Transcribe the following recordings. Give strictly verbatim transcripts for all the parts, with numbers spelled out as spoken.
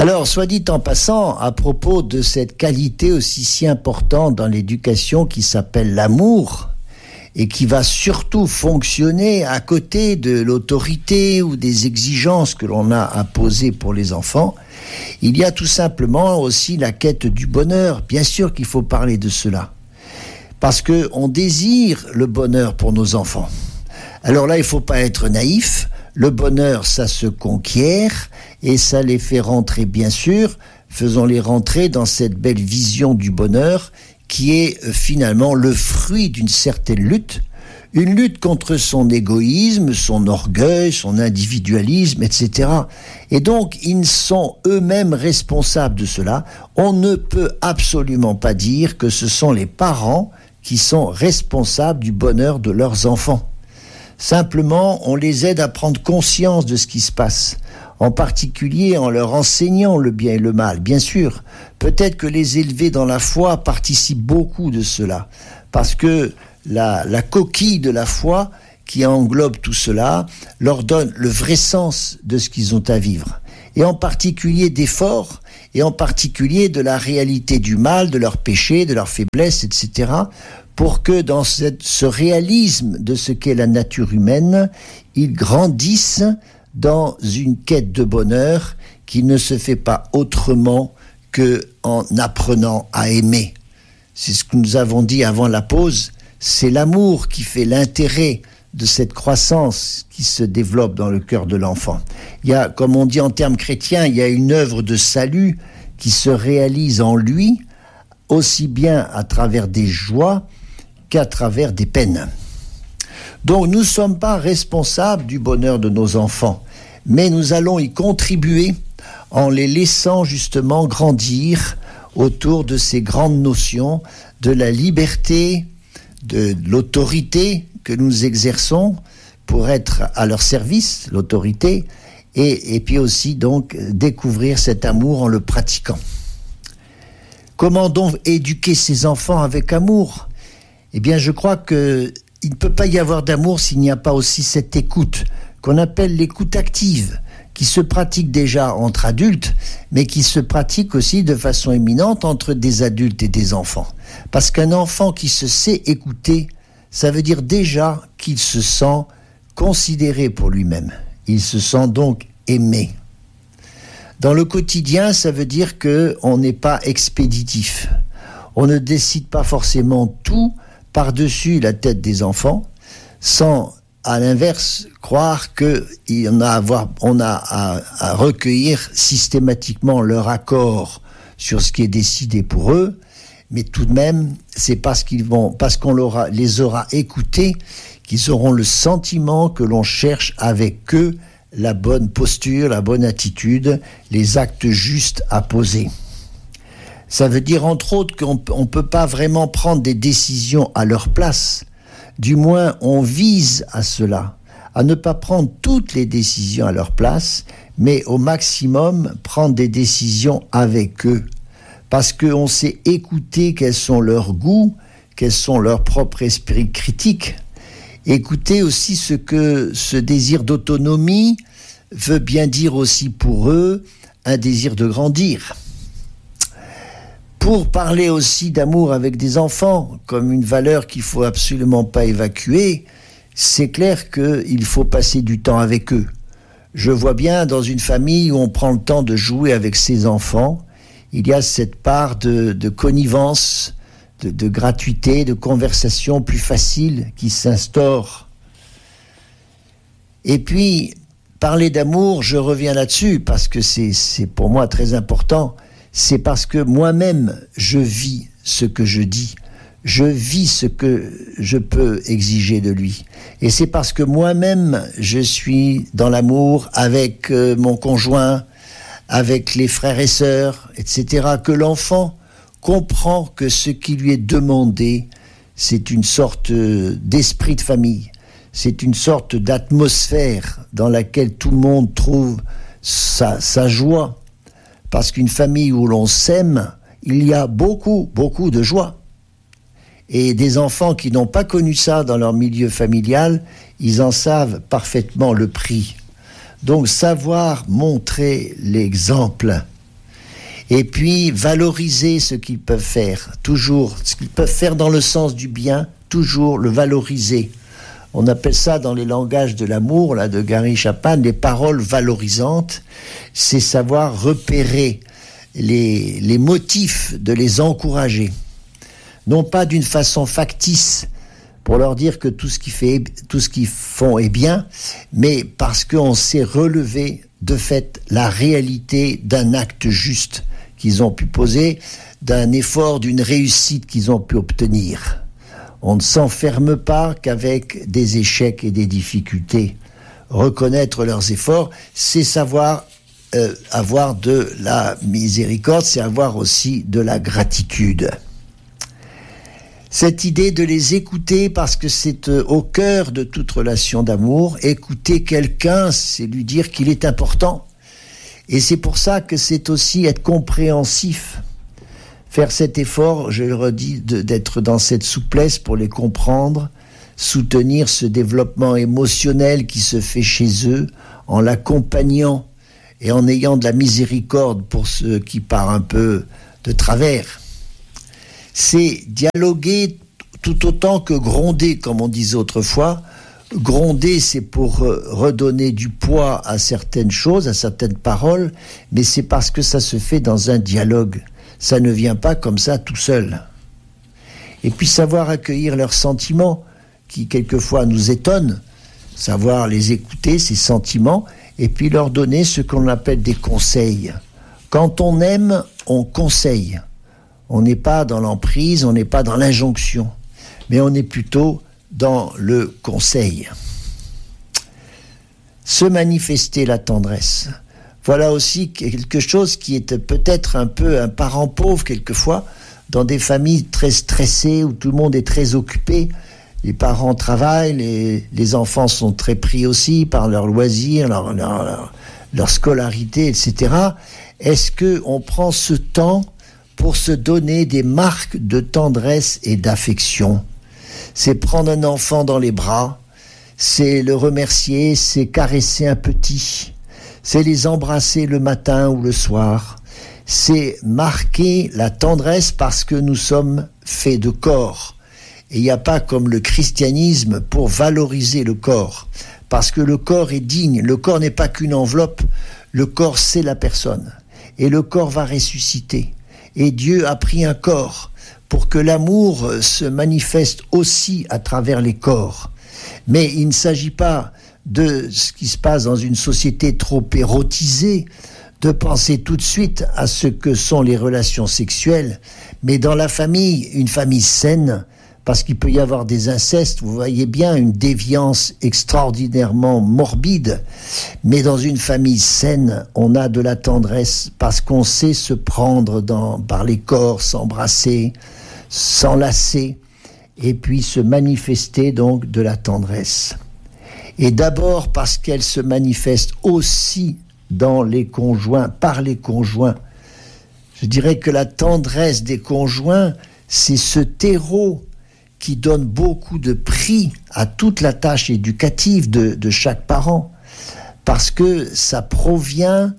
Alors, soit dit en passant, à propos de cette qualité aussi si importante dans l'éducation qui s'appelle l'amour, et qui va surtout fonctionner à côté de l'autorité ou des exigences que l'on a à poser pour les enfants, il y a tout simplement aussi la quête du bonheur. Bien sûr qu'il faut parler de cela, parce qu'on désire le bonheur pour nos enfants. Alors là, il ne faut pas être naïf. Le bonheur, ça se conquiert et ça les fait rentrer, bien sûr. Faisons-les rentrer dans cette belle vision du bonheur qui est euh, finalement le fruit d'une certaine lutte, une lutte contre son égoïsme, son orgueil, son individualisme, et cetera. Et donc, ils sont eux-mêmes responsables de cela. On ne peut absolument pas dire que ce sont les parents qui sont responsables du bonheur de leurs enfants. Simplement, on les aide à prendre conscience de ce qui se passe, en particulier en leur enseignant le bien et le mal. Bien sûr, peut-être que les élever dans la foi participe beaucoup de cela, parce que la, la coquille de la foi qui englobe tout cela leur donne le vrai sens de ce qu'ils ont à vivre, et en particulier d'efforts, et en particulier de la réalité du mal, de leurs péchés, de leurs faiblesses, et cetera, pour que dans cette, ce réalisme de ce qu'est la nature humaine, ils grandissent dans une quête de bonheur qui ne se fait pas autrement qu'en apprenant à aimer. C'est ce que nous avons dit avant la pause, c'est l'amour qui fait l'intérêt de cette croissance qui se développe dans le cœur de l'enfant. Il y a, comme on dit en termes chrétiens, il y a une œuvre de salut qui se réalise en lui, aussi bien à travers des joies qu'à travers des peines. Donc nous ne sommes pas responsables du bonheur de nos enfants, mais nous allons y contribuer en les laissant justement grandir autour de ces grandes notions de la liberté, de l'autorité que nous exerçons pour être à leur service, l'autorité, et, et puis aussi donc découvrir cet amour en le pratiquant. Comment donc éduquer ces enfants avec amour ? Eh bien, je crois qu'il ne peut pas y avoir d'amour s'il n'y a pas aussi cette écoute, qu'on appelle l'écoute active, qui se pratique déjà entre adultes, mais qui se pratique aussi de façon éminente entre des adultes et des enfants. Parce qu'un enfant qui se sait écouter, ça veut dire déjà qu'il se sent considéré pour lui-même. Il se sent donc aimé. Dans le quotidien, ça veut dire qu'on n'est pas expéditif. On ne décide pas forcément tout par-dessus la tête des enfants, sans, à l'inverse, croire qu'on a, à avoir, on a à, à recueillir systématiquement leur accord sur ce qui est décidé pour eux, mais tout de même, c'est parce qu'ils vont, parce qu'on l'aura, les aura écoutés, qu'ils auront le sentiment que l'on cherche avec eux la bonne posture, la bonne attitude, les actes justes à poser. Ça veut dire, entre autres, qu'on ne peut pas vraiment prendre des décisions à leur place. Du moins, on vise à cela, à ne pas prendre toutes les décisions à leur place, mais au maximum, prendre des décisions avec eux. Parce qu'on sait écouter quels sont leurs goûts, quels sont leurs propres esprits critiques. Écouter aussi ce que ce désir d'autonomie veut bien dire aussi pour eux, un désir de grandir. Pour parler aussi d'amour avec des enfants, comme une valeur qu'il ne faut absolument pas évacuer, c'est clair qu'il faut passer du temps avec eux. Je vois bien dans une famille où on prend le temps de jouer avec ses enfants, il y a cette part de, de connivence, de, de gratuité, de conversation plus facile qui s'instaure. Et puis, parler d'amour, je reviens là-dessus, parce que c'est, c'est pour moi très important. C'est parce que moi-même, je vis ce que je dis. Je vis ce que je peux exiger de lui. Et c'est parce que moi-même, je suis dans l'amour avec euh, mon conjoint, avec les frères et sœurs, et cetera, que l'enfant comprend que ce qui lui est demandé, c'est une sorte d'esprit de famille. C'est une sorte d'atmosphère dans laquelle tout le monde trouve sa, sa joie. Parce qu'une famille où l'on s'aime, il y a beaucoup, beaucoup de joie. Et des enfants qui n'ont pas connu ça dans leur milieu familial, ils en savent parfaitement le prix. Donc savoir montrer l'exemple Et puis valoriser ce qu'ils peuvent faire, toujours, ce qu'ils peuvent faire dans le sens du bien, toujours le valoriser. On appelle ça dans les langages de l'amour, là, de Gary Chapman, les paroles valorisantes. C'est savoir repérer les, les motifs, de les encourager. Non pas d'une façon factice, pour leur dire que tout ce qu'ils fait, tout ce qu'ils font est bien, mais parce qu'on sait relever de fait la réalité d'un acte juste qu'ils ont pu poser, d'un effort, d'une réussite qu'ils ont pu obtenir. On ne s'enferme pas qu'avec des échecs et des difficultés. Reconnaître leurs efforts, c'est savoir euh, avoir de la miséricorde, c'est avoir aussi de la gratitude. Cette idée de les écouter, parce que c'est euh, au cœur de toute relation d'amour, écouter quelqu'un, c'est lui dire qu'il est important. Et c'est pour ça que c'est aussi être compréhensif. Faire cet effort, je le redis, de, d'être dans cette souplesse pour les comprendre, soutenir ce développement émotionnel qui se fait chez eux, en l'accompagnant et en ayant de la miséricorde pour ceux qui partent un peu de travers. C'est dialoguer tout autant que gronder, comme on disait autrefois. Gronder, c'est pour redonner du poids à certaines choses, à certaines paroles, mais c'est parce que ça se fait dans un dialogue. Ça ne vient pas comme ça tout seul. Et puis savoir accueillir leurs sentiments, qui quelquefois nous étonnent, savoir les écouter, ces sentiments, et puis leur donner ce qu'on appelle des conseils. Quand on aime, on conseille. On n'est pas dans l'emprise, on n'est pas dans l'injonction, mais on est plutôt dans le conseil. Se manifester la tendresse. Voilà aussi quelque chose qui est peut-être un peu un parent pauvre quelquefois, dans des familles très stressées où tout le monde est très occupé. Les parents travaillent, les, les enfants sont très pris aussi par leurs loisirs, leur, leur, leur, leur scolarité, et cetera. Est-ce qu'on prend ce temps pour se donner des marques de tendresse et d'affection? C'est prendre un enfant dans les bras, c'est le remercier, c'est caresser un petit, c'est les embrasser le matin ou le soir, c'est marquer la tendresse parce que nous sommes faits de corps. Et il n'y a pas comme le christianisme pour valoriser le corps, parce que le corps est digne, le corps n'est pas qu'une enveloppe, le corps c'est la personne, et le corps va ressusciter. Et Dieu a pris un corps pour que l'amour se manifeste aussi à travers les corps. Mais il ne s'agit pas de ce qui se passe dans une société trop érotisée, de penser tout de suite à ce que sont les relations sexuelles, mais dans la famille, une famille saine, parce qu'il peut y avoir des incestes, vous voyez bien une déviance extraordinairement morbide, mais dans une famille saine, on a de la tendresse parce qu'on sait se prendre dans, par les corps, s'embrasser, s'enlacer, et puis se manifester donc de la tendresse. Et d'abord parce qu'elle se manifeste aussi dans les conjoints, par les conjoints. Je dirais que la tendresse des conjoints, c'est ce terreau qui donne beaucoup de prix à toute la tâche éducative de, de chaque parent, parce que ça provient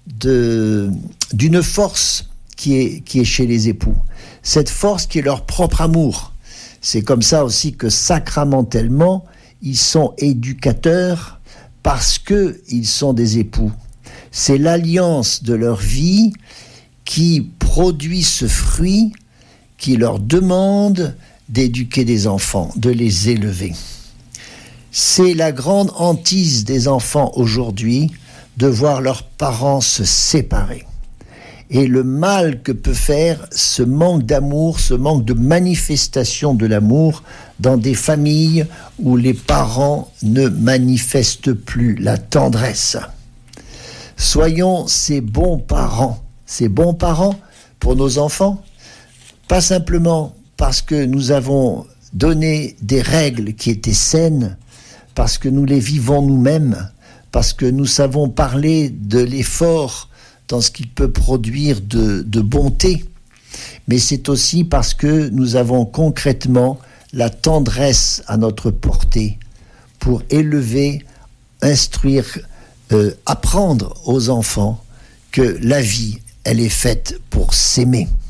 de, d'une force qui est, qui est chez les époux. Cette force qui est leur propre amour. C'est comme ça aussi que sacramentellement, ils sont éducateurs parce qu'ils sont des époux. C'est l'alliance de leur vie qui produit ce fruit qui leur demande d'éduquer des enfants, de les élever. C'est la grande hantise des enfants aujourd'hui de voir leurs parents se séparer. Et le mal que peut faire ce manque d'amour, ce manque de manifestation de l'amour dans des familles où les parents ne manifestent plus la tendresse. Soyons ces bons parents, ces bons parents pour nos enfants, pas simplement parce que nous avons donné des règles qui étaient saines, parce que nous les vivons nous-mêmes, parce que nous savons parler de l'effort dans ce qu'il peut produire de, de bonté, mais c'est aussi parce que nous avons concrètement la tendresse à notre portée pour élever, instruire, euh, apprendre aux enfants que la vie elle est faite pour s'aimer.